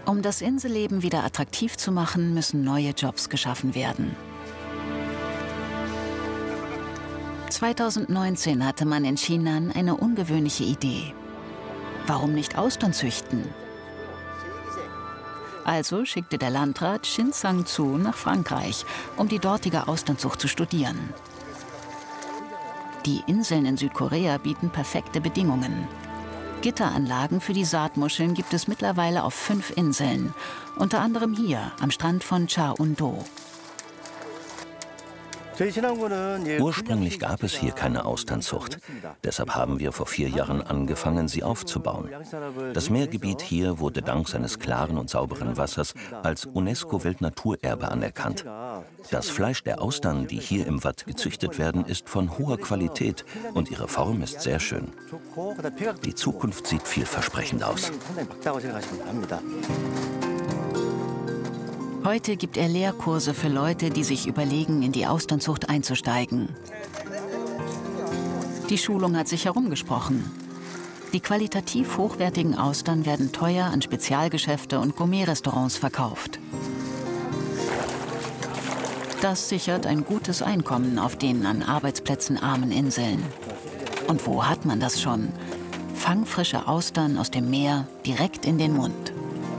Um das Inselleben wieder attraktiv zu machen, müssen neue Jobs geschaffen werden. 2019 hatte man in Chinan eine ungewöhnliche Idee. Warum nicht Austern züchten? Also schickte der Landrat Shin Sang-Zu nach Frankreich, um die dortige Austernzucht zu studieren. Die Inseln in Südkorea bieten perfekte Bedingungen. Gitteranlagen für die Saatmuscheln gibt es mittlerweile auf 5 Inseln, unter anderem hier am Strand von Cha-Un-do. Ursprünglich gab es hier keine Austernzucht. Deshalb haben wir vor 4 Jahren angefangen, sie aufzubauen. Das Meergebiet hier wurde dank seines klaren und sauberen Wassers als UNESCO-Weltnaturerbe anerkannt. Das Fleisch der Austern, die hier im Watt gezüchtet werden, ist von hoher Qualität und ihre Form ist sehr schön. Die Zukunft sieht vielversprechend aus. Heute gibt er Lehrkurse für Leute, die sich überlegen, in die Austernzucht einzusteigen. Die Schulung hat sich herumgesprochen. Die qualitativ hochwertigen Austern werden teuer an Spezialgeschäfte und Gourmet-Restaurants verkauft. Das sichert ein gutes Einkommen auf den an Arbeitsplätzen armen Inseln. Und wo hat man das schon? Fangfrische Austern aus dem Meer direkt in den Mund.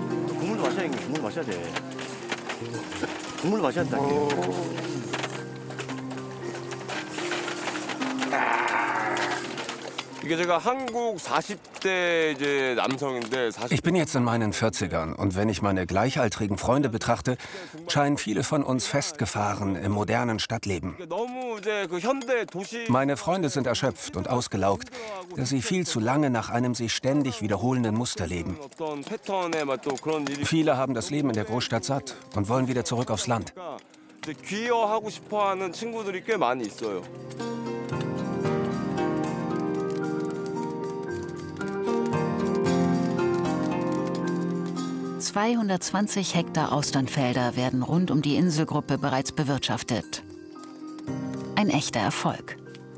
Ich bin jetzt in meinen 40ern und wenn ich meine gleichaltrigen Freunde betrachte, scheinen viele von uns festgefahren im modernen Stadtleben. Meine Freunde sind erschöpft und ausgelaugt, da sie viel zu lange nach einem sich ständig wiederholenden Muster leben. Viele haben das Leben in der Großstadt satt und wollen wieder zurück aufs Land. 220 Hektar Austernfelder werden rund um die Inselgruppe bereits bewirtschaftet. Ein echter Erfolg.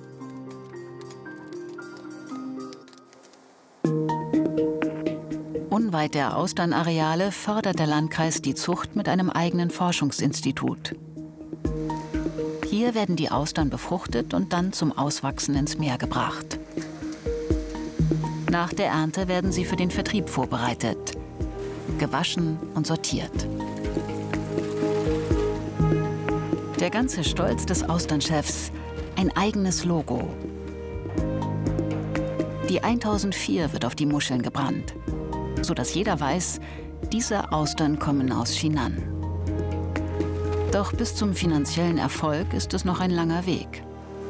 Unweit der Austernareale fördert der Landkreis die Zucht mit einem eigenen Forschungsinstitut. Hier werden die Austern befruchtet und dann zum Auswachsen ins Meer gebracht. Nach der Ernte werden sie für den Vertrieb vorbereitet, gewaschen und sortiert. Der ganze Stolz des Austernchefs, ein eigenes Logo. Die 1004 wird auf die Muscheln gebrannt, sodass jeder weiß, diese Austern kommen aus Chinan. Doch bis zum finanziellen Erfolg ist es noch ein langer Weg.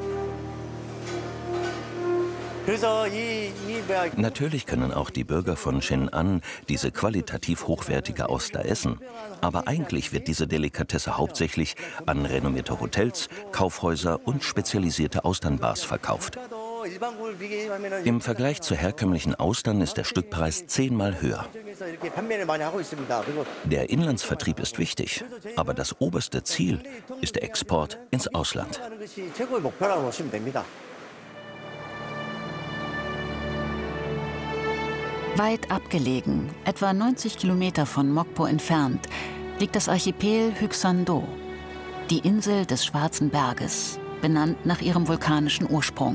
Natürlich können auch die Bürger von Xinan diese qualitativ hochwertige Auster essen. Aber eigentlich wird diese Delikatesse hauptsächlich an renommierte Hotels, Kaufhäuser und spezialisierte Austernbars verkauft. Im Vergleich zu herkömmlichen Austern ist der Stückpreis 10-mal höher. Der Inlandsvertrieb ist wichtig, aber das oberste Ziel ist der Export ins Ausland. Weit abgelegen, etwa 90 Kilometer von Mokpo entfernt, liegt das Archipel Hyksando, die Insel des Schwarzen Berges, benannt nach ihrem vulkanischen Ursprung.